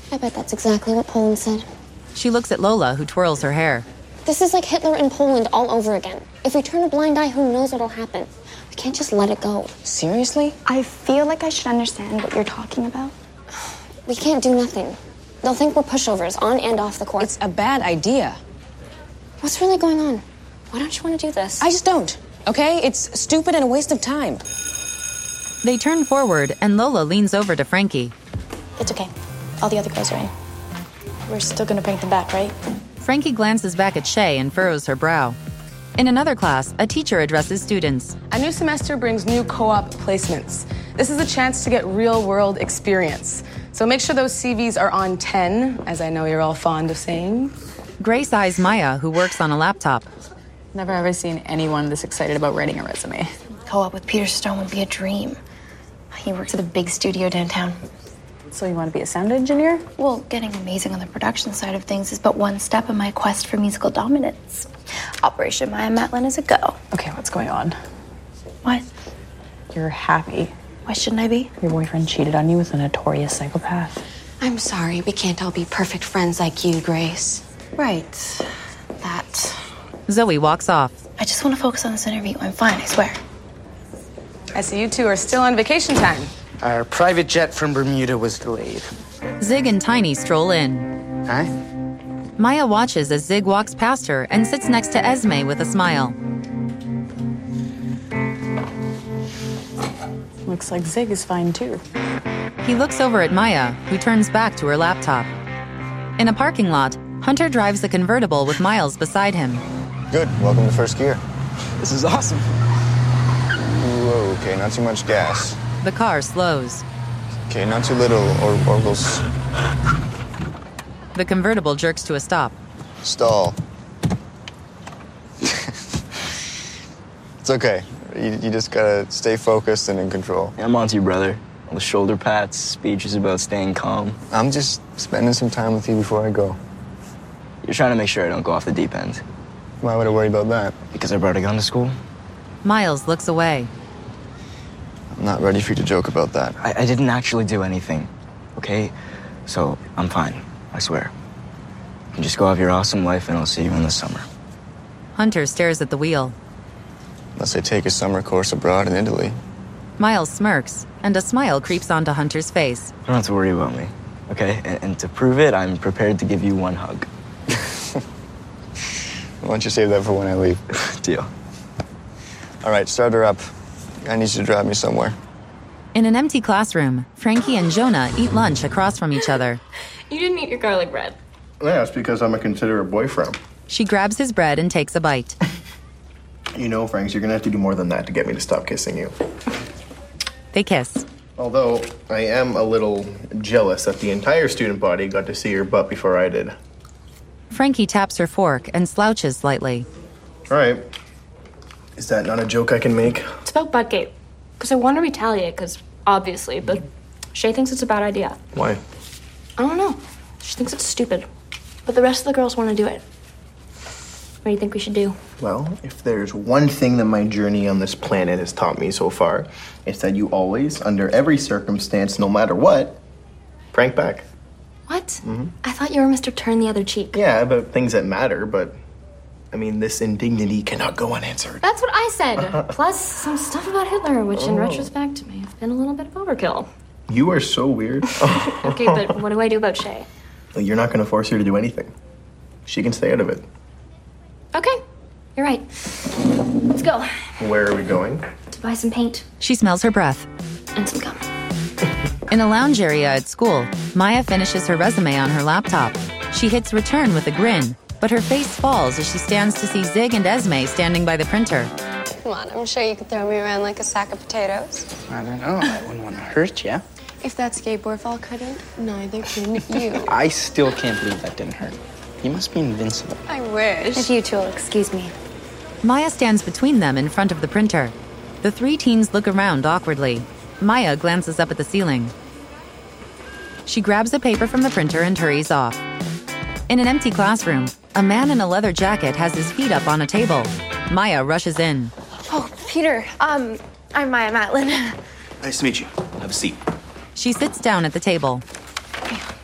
I bet that's exactly what Poland said. She looks at Lola, who twirls her hair. This is like Hitler in Poland all over again. If we turn a blind eye, who knows what'll happen? We can't just let it go. Seriously? I feel like I should understand what you're talking about. We can't do nothing. They'll think we're pushovers on and off the court. It's a bad idea. What's really going on? Why don't you want to do this? I just don't, okay? It's stupid and a waste of time. They turn forward, and Lola leans over to Frankie. It's okay. All the other girls are in. We're still gonna bring them back, right? Frankie glances back at Shay and furrows her brow. In another class, a teacher addresses students. A new semester brings new co-op placements. This is a chance to get real-world experience. So make sure those CVs are on 10, as I know you're all fond of saying. Grace eyes Maya, who works on a laptop. Never ever seen anyone this excited about writing a resume. Co-op with Peter Stone would be a dream. He works at a big studio downtown. So you want to be a sound engineer? Well, getting amazing on the production side of things is but one step in my quest for musical dominance. Operation Maya Matlin is a go. Okay, what's going on? What? You're happy. Why shouldn't I be? Your boyfriend cheated on you with a notorious psychopath. I'm sorry, we can't all be perfect friends like you, Grace. Right. That. Zoe walks off. I just want to focus on this interview. I'm fine, I swear. I see you two are still on vacation time. Our private jet from Bermuda was delayed. Zig and Tiny stroll in. Hi. Maya watches as Zig walks past her and sits next to Esme with a smile. Looks like Zig is fine too. He looks over at Maya, who turns back to her laptop. In a parking lot, Hunter drives a convertible with Miles beside him. Good. Welcome to first gear. This is awesome. Whoa, okay, not too much gas. The car slows. Okay, not too little, or we'll The convertible jerks to a stop. stall. It's okay. You just gotta stay focused and in control. Yeah, I'm on to you, brother. All the shoulder pats, speeches about staying calm. I'm just spending some time with you before I go. You're trying to make sure I don't go off the deep end. Why would I worry about that? Because I brought a gun to school? Miles looks away. I'm not ready for you to joke about that. I didn't actually do anything, okay? So, I'm fine, I swear. You can just go have your awesome life and I'll see you in the summer. Hunter stares at the wheel. Unless I take a summer course abroad in Italy. Miles smirks, and a smile creeps onto Hunter's face. You don't have to worry about me, okay? And to prove it, I'm prepared to give you one hug. Why don't you save that for when I leave? Deal. All right, start her up. I need you to drive me somewhere. In an empty classroom, Frankie and Jonah eat lunch across from each other. You didn't eat your garlic bread. Yeah, it's because I'm a considerate boyfriend. She grabs his bread and takes a bite. You know, Franks, you're gonna have to do more than that to get me to stop kissing you. They kiss. Although, I am a little jealous that the entire student body got to see your butt before I did. Frankie taps her fork and slouches slightly. All right. Is that not a joke I can make? It's about Buttgate. Because I want to retaliate, because obviously, but Shay thinks it's a bad idea. Why? I don't know. She thinks it's stupid. But the rest of the girls want to do it. What do you think we should do? Well, if there's one thing that my journey on this planet has taught me so far, it's that you always, under every circumstance, no matter what, prank back. What? Mm-hmm. I thought you were Mr. Turn the Other Cheek. Yeah, about things that matter, but I mean, this indignity cannot go unanswered. That's what I said. Plus, some stuff about Hitler, which in retrospect may have been a little bit of overkill. You are so weird. Okay, but what do I do about Shay? You're not going to force her to do anything. She can stay out of it. Okay, you're right. Let's go. Where are we going? To buy some paint. She smells her breath. And some gum. In a lounge area at school, Maya finishes her resume on her laptop. She hits return with a grin, but her face falls as she stands to see Zig and Esme standing by the printer. Come on, I'm sure you could throw me around like a sack of potatoes. I don't know. I wouldn't want to hurt you. If that skateboard fall couldn't, neither can you. I still can't believe that didn't hurt. You must be invincible. I wish. If you two will excuse me. Maya stands between them in front of the printer. The three teens look around awkwardly. Maya glances up at the ceiling. She grabs a paper from the printer and hurries off. In an empty classroom, a man in a leather jacket has his feet up on a table. Maya rushes in. Oh, Peter, I'm Maya Matlin. Nice to meet you. Have a seat. She sits down at the table.